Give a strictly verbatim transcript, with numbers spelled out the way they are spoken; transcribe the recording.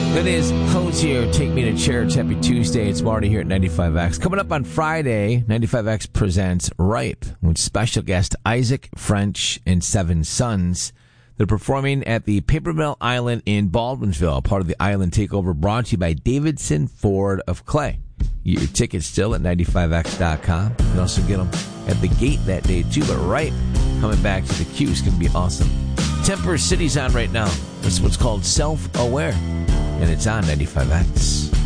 That is Hosier, Take Me to Church. Happy Tuesday. It's Marty here at ninety-five X. Coming up on Friday, ninety-five X presents Ripe with special guest Isaac French and Seven Sons. They're performing at the Paper Mill Island in Baldwinsville, part of the Island Takeover, brought to you by Davidson Ford of Clay. Your tickets still at ninety-five X dot com. You can also get them at the gate that day, too. But Ripe, coming back to the Q, is going to be awesome. Temper City's on right now. It's what's called Self-Aware. And it's on ninety-five X.